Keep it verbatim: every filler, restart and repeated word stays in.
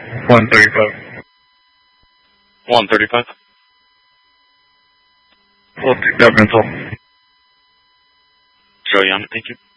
one thirty-five. one thirty-five. We'll take that rental. Show you on it, thank you.